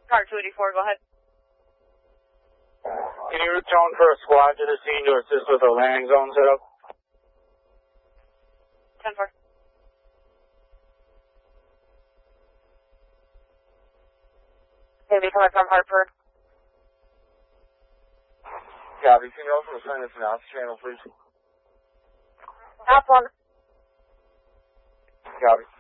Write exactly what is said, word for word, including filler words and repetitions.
Car two eighty-four, go ahead. Can you return for a squad to the scene to assist with a landing zone setup? ten four. Maybe coming from Hartford. Copy. Can you also assign this announce channel, please? Top one. Copy.